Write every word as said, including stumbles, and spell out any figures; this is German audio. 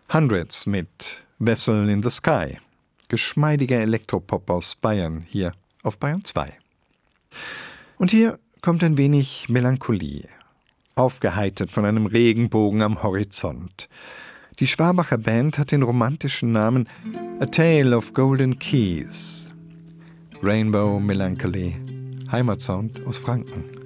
Hundreds mit Vessel in the Sky. Geschmeidiger Elektropop aus Bayern, hier auf Bayern zwei. Und hier kommt ein wenig Melancholie, aufgeheitert von einem Regenbogen am Horizont. Die Schwabacher Band hat den romantischen Namen A Tale of Golden Keys. Rainbow Melancholy, Heimatsound aus Franken.